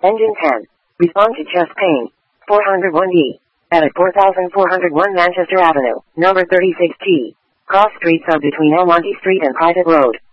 Engine 10. Respond to chest pain. 401D. Edit 4401 Manchester Avenue, number 36T. Cross streets are between Almonte Street and Private Road.